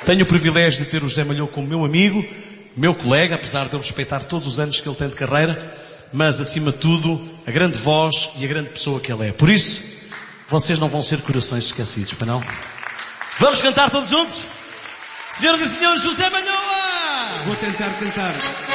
Tenho o privilégio de ter o José Malhoa como meu amigo, meu colega, apesar de eu respeitar todos os anos que ele tem de carreira, mas acima de tudo, a grande voz e a grande pessoa que ele é. Por isso, vocês não vão ser corações esquecidos, para não? Vamos cantar todos juntos? Senhoras e senhores, José Malhoa! Vou tentar.